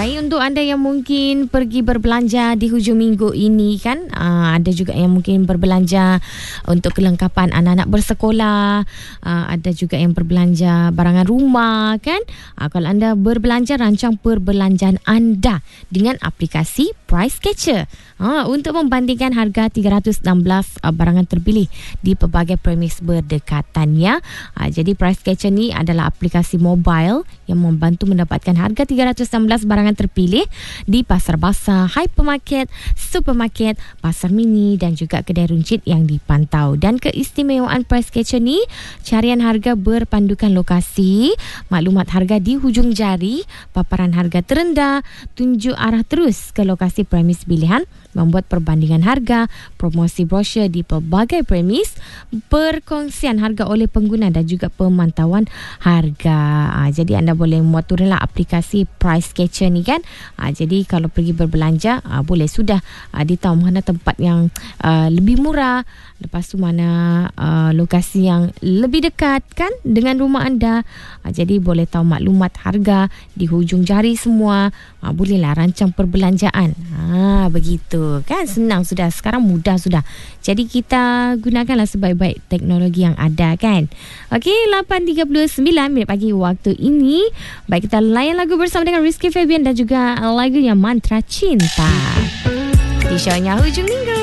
Baik, untuk anda yang mungkin pergi berbelanja di hujung minggu ini kan, ada juga yang mungkin berbelanja untuk kelengkapan anak-anak bersekolah, ada juga yang berbelanja barangan rumah kan. Kalau anda berbelanja, rancang perbelanjaan anda dengan aplikasi Price Catcher untuk membandingkan harga 316 barangan terpilih di pelbagai premis berdekatan ya. Jadi Price Catcher ni adalah aplikasi mobile yang membantu mendapatkan harga 316 barangan terpilih di pasar basah, hypermarket, supermarket, pasar mini dan juga kedai runcit yang dipantau. Dan keistimewaan Price Catcher ni, carian harga berpandukan lokasi, maklumat harga di hujung jari, paparan harga terendah, tunjuk arah terus ke lokasi premis pilihan, membuat perbandingan harga, promosi brosur di pelbagai premis, perkongsian harga oleh pengguna dan juga pemantauan harga. Jadi anda boleh muat turunlah aplikasi Price Catcher ni kan. Jadi kalau pergi berbelanja, boleh sudah ditahu mana tempat yang lebih murah, lepas tu mana lokasi yang lebih dekat kan dengan rumah anda. Jadi boleh tahu maklumat harga di hujung jari semua. Bolehlah rancang perbelanjaan. Begitu kan, senang sudah, sekarang mudah sudah. Jadi kita gunakanlah sebaik-baik teknologi yang ada kan. Okey, 8.39 minit pagi waktu ini. Baik, kita layan lagu bersama dengan Rizky Febian dan juga lagunya Mantra Cinta di shownya Hujung Minggu.